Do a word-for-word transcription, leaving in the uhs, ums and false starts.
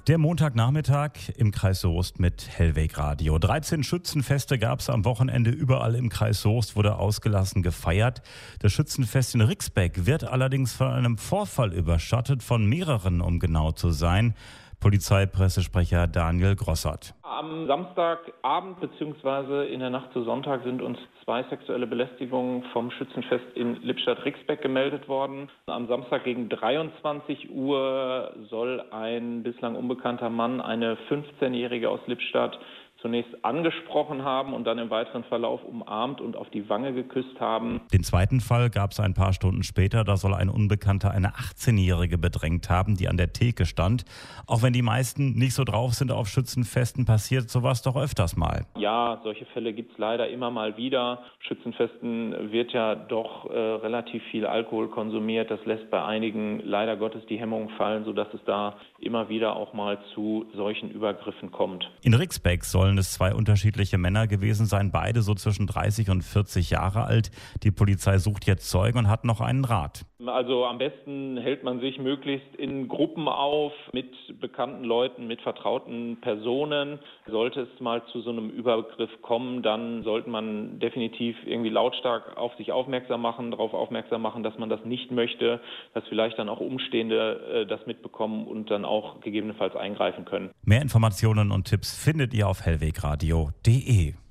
Der Montagnachmittag im Kreis Soest mit Hellweg Radio. dreizehn Schützenfeste gab es am Wochenende überall im Kreis Soest, wurde ausgelassen gefeiert. Das Schützenfest in Rixbeck wird allerdings von einem Vorfall überschattet, von mehreren, um genau zu sein. Polizeipressesprecher Daniel Grossert. Am Samstagabend bzw. in der Nacht zu Sonntag sind uns zwei sexuelle Belästigungen vom Schützenfest in Lippstadt-Rixbeck gemeldet worden. Am Samstag gegen dreiundzwanzig Uhr soll ein bislang unbekannter Mann eine fünfzehnjährige aus Lippstadt zunächst angesprochen haben und dann im weiteren Verlauf umarmt und auf die Wange geküsst haben. Den zweiten Fall gab es ein paar Stunden später. Da soll ein Unbekannter eine achtzehnjährige bedrängt haben, die an der Theke stand. Auch wenn die meisten nicht so drauf sind auf Schützenfesten, passiert sowas doch öfters mal. Ja, solche Fälle gibt es leider immer mal wieder. Schützenfesten wird ja doch äh, relativ viel Alkohol konsumiert. Das lässt bei einigen leider Gottes die Hemmung fallen, sodass es da immer wieder auch mal zu solchen Übergriffen kommt. In Rixbeck sollen es zwei unterschiedliche Männer gewesen sein, beide so zwischen dreißig und vierzig Jahre alt. Die Polizei sucht jetzt Zeugen und hat noch einen Rat. Also am besten hält man sich möglichst in Gruppen auf, mit bekannten Leuten, mit vertrauten Personen. Sollte es mal zu so einem Übergriff kommen, dann sollte man definitiv irgendwie lautstark auf sich aufmerksam machen, darauf aufmerksam machen, dass man das nicht möchte, dass vielleicht dann auch Umstehende äh, das mitbekommen und dann auch gegebenenfalls eingreifen können. Mehr Informationen und Tipps findet ihr auf hellwegradio punkt de.